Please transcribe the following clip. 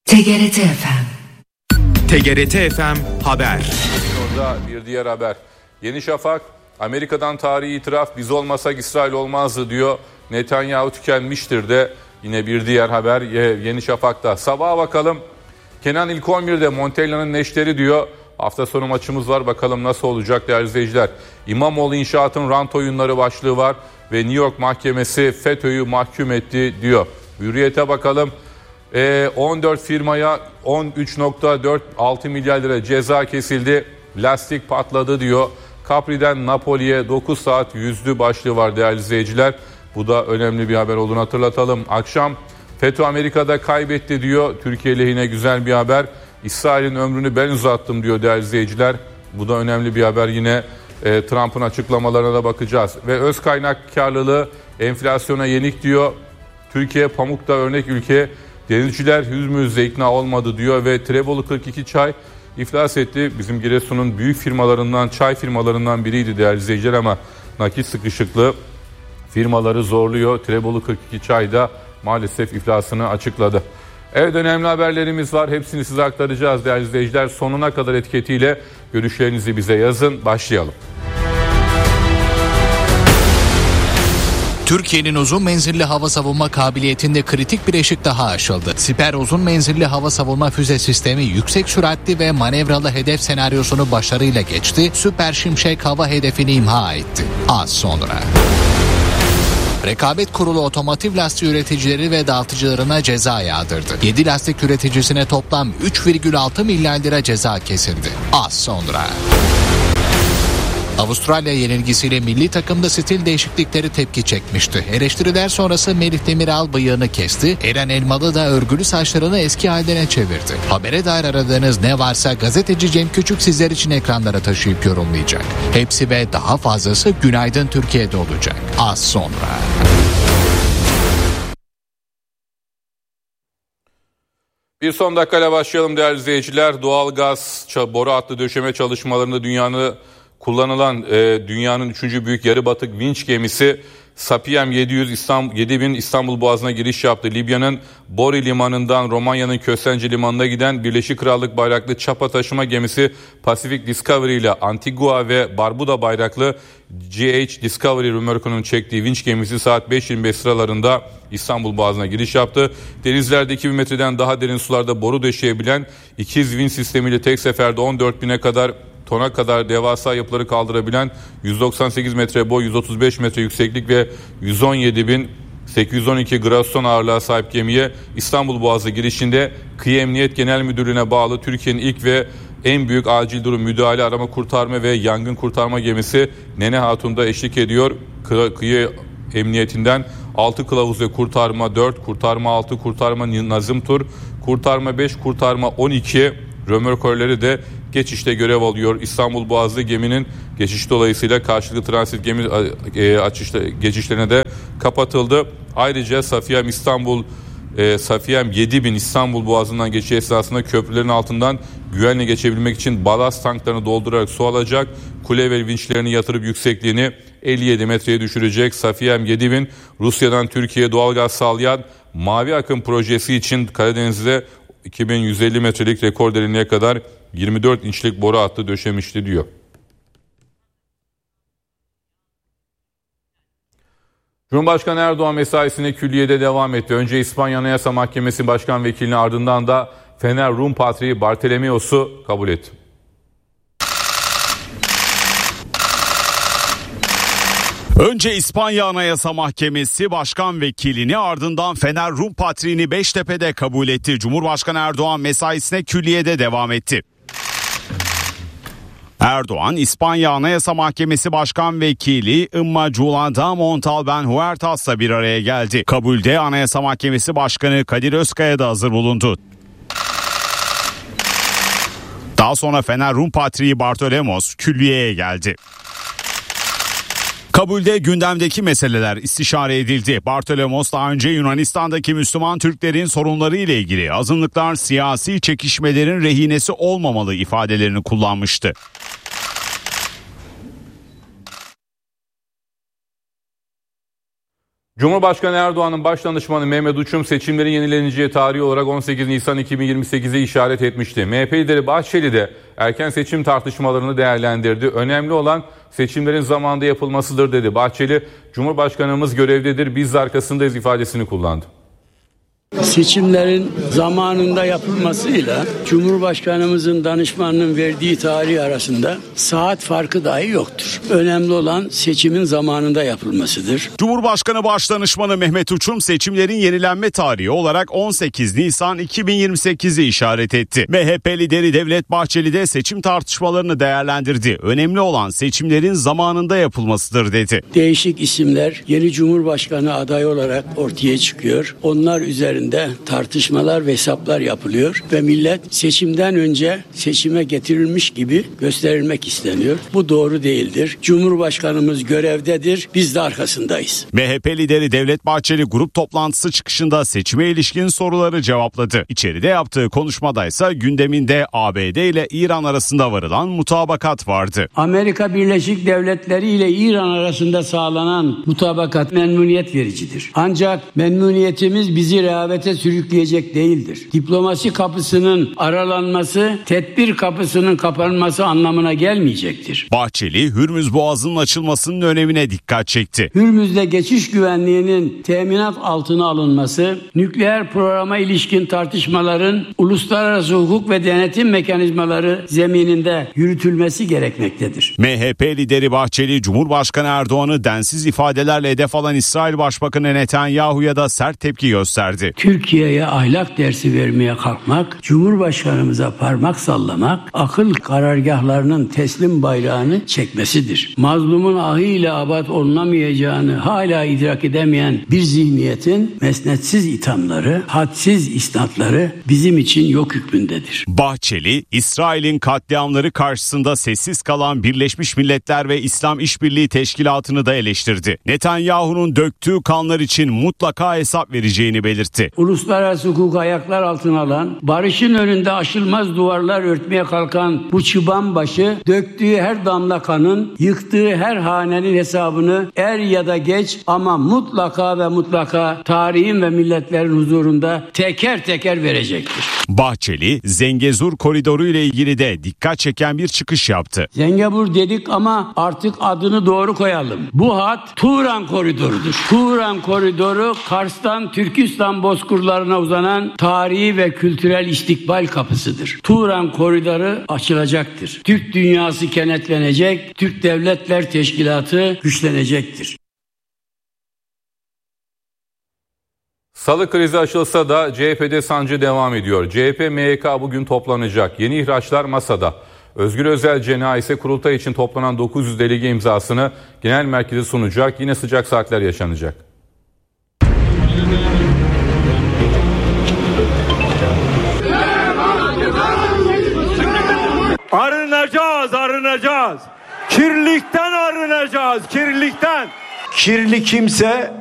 TGRT FM. TGRT FM haber. Orada bir diğer haber. Yeni Şafak, Amerika'dan tarihi itiraf, biz olmasak İsrail olmazdı diyor. Netanyahu tükenmiştir de yine bir diğer haber Yeni Şafak'ta. Sabaha bakalım. Kenan ilk 11'de Montella'nın neşteri diyor. Hafta sonu maçımız var, bakalım nasıl olacak değerli izleyiciler. İmamoğlu inşaatın rant oyunları başlığı var ve New York Mahkemesi FETÖ'yü mahkum etti diyor. Hürriyete bakalım. 14 firmaya 13.46 milyar lira ceza kesildi. Lastik patladı diyor. Capri'den Napoli'ye 9 saat yüzdü başlığı var değerli izleyiciler. Bu da önemli bir haber olduğunu hatırlatalım. Akşam FETÖ Amerika'da kaybetti diyor. Türkiye lehine güzel bir haber. İsrail'in ömrünü ben uzattım diyor değerli izleyiciler. Bu da önemli bir haber yine. Trump'ın açıklamalarına da bakacağız. Ve öz kaynak karlılığı enflasyona yenik diyor. Türkiye pamukta örnek ülke. Denizciler Hürmüz'de ikna olmadı diyor ve Trebolu 42 çay iflas etti. Bizim Giresun'un büyük firmalarından, çay firmalarından biriydi değerli izleyiciler ama nakit sıkışıklığı firmaları zorluyor. Trebolu 42 çay da maalesef iflasını açıkladı. Evet, önemli haberlerimiz var. Hepsini size aktaracağız değerli izleyiciler. Sonuna kadar etiketiyle görüşlerinizi bize yazın. Başlayalım. Türkiye'nin uzun menzilli hava savunma kabiliyetinde kritik bir eşik daha aşıldı. Siper uzun menzilli hava savunma füze sistemi yüksek süratli ve manevralı hedef senaryosunu başarıyla geçti. Süper Şimşek hava hedefini imha etti. Az sonra. Rekabet Kurulu otomotiv lastik üreticileri ve dağıtıcılarına ceza yağdırdı. 7 lastik üreticisine toplam 3,6 milyar lira ceza kesildi. Az sonra. Avustralya yenilgisiyle milli takımda stil değişiklikleri tepki çekmişti. Eleştiriler sonrası Melih Demiral bıyığını kesti. Eren Elmalı da örgülü saçlarını eski haline çevirdi. Habere dair aradığınız ne varsa gazeteci Cem Küçük sizler için ekranlara taşıyıp yorumlayacak. Hepsi ve daha fazlası Günaydın Türkiye'de olacak. Az sonra. Bir son dakikayla başlayalım değerli izleyiciler. Doğalgaz boru hattı döşeme çalışmalarında dünyanın 3. büyük yarı batık vinç gemisi Sapiem 7000 İstanbul Boğazı'na giriş yaptı. Libya'nın Bori limanından Romanya'nın Köstence limanına giden Birleşik Krallık bayraklı çapa taşıma gemisi Pacific Discovery ile Antigua ve Barbuda bayraklı GH Discovery römorkunun çektiği vinç gemisi saat 5.25 sıralarında İstanbul Boğazı'na giriş yaptı. Denizlerde 2000 metreden daha derin sularda boru döşeyebilen ikiz vinç sistemiyle tek seferde 14.000 tona kadar devasa yapıları kaldırabilen 198 metre boy, 135 metre yükseklik ve 117.812 gross ton ağırlığa sahip gemiye İstanbul Boğazı girişinde Kıyı Emniyet Genel Müdürlüğü'ne bağlı Türkiye'nin ilk ve en büyük acil durum müdahale, arama, kurtarma ve yangın kurtarma gemisi Nene Hatun'da eşlik ediyor. Kıyı Emniyetinden 6 kılavuz ve kurtarma 4, kurtarma 6, kurtarma Nazım Tur, kurtarma 5, kurtarma 12 römorkörleri de geçişte görev alıyor. İstanbul Boğazı geminin geçiş dolayısıyla karşılıklı transit gemi geçişlerine de kapatıldı. Ayrıca Sapiem 7000 İstanbul Boğazı'ndan geçiş esnasında köprülerin altından güvenle geçebilmek için balast tanklarını doldurarak su alacak. Kule ve vinçlerini yatırıp yüksekliğini 57 metreye düşürecek. Sapiem 7000 Rusya'dan Türkiye'ye doğalgaz sağlayan Mavi Akım projesi için Karadeniz'de 2150 metrelik rekor derinliğe kadar 24 inçlik boru hattı döşemişti diyor. Cumhurbaşkanı Erdoğan mesaisine külliyede devam etti. Önce İspanya Anayasa Mahkemesi Başkan Vekilini, ardından da Fener Rum Patriği Bartolomeos'u kabul etti. Önce İspanya Anayasa Mahkemesi Başkan Vekilini, ardından Fener Rum Patriğini Beştepe'de kabul etti. Cumhurbaşkanı Erdoğan mesaisine külliyede devam etti. Erdoğan, İspanya Anayasa Mahkemesi Başkan Vekili Immaculada Montalben Huertas'la bir araya geldi. Kabulde Anayasa Mahkemesi Başkanı Kadir Özkaya da hazır bulundu. Daha sonra Fener Rum Patriği Bartolomos külliyeye geldi. Kabulde gündemdeki meseleler istişare edildi. Bartolomos daha önce Yunanistan'daki Müslüman Türklerin sorunları ile ilgili azınlıklar siyasi çekişmelerin rehinesi olmamalı ifadelerini kullanmıştı. Cumhurbaşkanı Erdoğan'ın başdanışmanı Mehmet Uçum seçimlerin yenileneceği tarih olarak 18 Nisan 2028'e işaret etmişti. MHP lideri Bahçeli de erken seçim tartışmalarını değerlendirdi. Önemli olan seçimlerin zamanında yapılmasıdır dedi. Bahçeli, Cumhurbaşkanımız görevdedir, biz de arkasındayız ifadesini kullandı. Seçimlerin zamanında yapılmasıyla Cumhurbaşkanımızın danışmanının verdiği tarih arasında saat farkı dahi yoktur. Önemli olan seçimin zamanında yapılmasıdır. Cumhurbaşkanı Başdanışmanı Mehmet Uçum seçimlerin yenilenme tarihi olarak 18 Nisan 2028'i işaret etti. MHP lideri Devlet Bahçeli de seçim tartışmalarını değerlendirdi. Önemli olan seçimlerin zamanında yapılmasıdır dedi. Değişik isimler yeni Cumhurbaşkanı adayı olarak ortaya çıkıyor. Onlar üzerinde tartışmalar ve hesaplar yapılıyor ve millet seçimden önce seçime getirilmiş gibi gösterilmek isteniyor. Bu doğru değildir. Cumhurbaşkanımız görevdedir. Biz de arkasındayız. MHP lideri Devlet Bahçeli grup toplantısı çıkışında seçime ilişkin soruları cevapladı. İçeride yaptığı konuşmadaysa gündeminde ABD ile İran arasında varılan mutabakat vardı. Amerika Birleşik Devletleri ile İran arasında sağlanan mutabakat memnuniyet vericidir. Ancak memnuniyetimiz bizi rehavete sürükleyecek değildir. Diplomasi kapısının aralanması, tedbir kapısının kapanması anlamına gelmeyecektir. Bahçeli, Hürmüz Boğazı'nın açılmasının önemine dikkat çekti. Hürmüz'de geçiş güvenliğinin teminat altına alınması, nükleer programa ilişkin tartışmaların uluslararası hukuk ve denetim mekanizmaları zemininde yürütülmesi gerekmektedir. MHP lideri Bahçeli, Cumhurbaşkanı Erdoğan'ı densiz ifadelerle hedef alan İsrail Başbakanı Netanyahu'ya da sert tepki gösterdi. Türkiye'ye ahlak dersi vermeye kalkmak, Cumhurbaşkanımıza parmak sallamak, akıl karargahlarının teslim bayrağını çekmesidir. Mazlumun ahıyla abad olunamayacağını hala idrak edemeyen bir zihniyetin mesnetsiz ithamları, hadsiz isnatları bizim için yok hükmündedir. Bahçeli, İsrail'in katliamları karşısında sessiz kalan Birleşmiş Milletler ve İslam İşbirliği Teşkilatı'nı da eleştirdi. Netanyahu'nun döktüğü kanlar için mutlaka hesap vereceğini belirtti. Uluslararası hukuku ayaklar altına alan, barışın önünde aşılmaz duvarlar örtmeye kalkan bu çıban başı, döktüğü her damla kanın, yıktığı her hanenin hesabını er ya da geç ama mutlaka ve mutlaka tarihin ve milletlerin huzurunda teker teker verecektir. Bahçeli, Zengezur koridoru ile ilgili de dikkat çeken bir çıkış yaptı. Zengezur dedik ama artık adını doğru koyalım. Bu hat Turan koridorudur. Turan koridoru Kars'tan Türkistan bozkırlarına uzanan tarihi ve kültürel istikbal kapısıdır. Turan koridoru açılacaktır. Türk dünyası kenetlenecek, Türk Devletler Teşkilatı güçlenecektir. Salı krizi aşılsa da CHP'de sancı devam ediyor. CHP-MYK bugün toplanacak. Yeni ihraçlar masada. Özgür Özel cenahı ise kurultay için toplanan 900 delege imzasını genel merkeze sunacak. Yine sıcak saatler yaşanacak. Arınacağız. Kirlikten arınacağız, kirlikten. Kirli kimse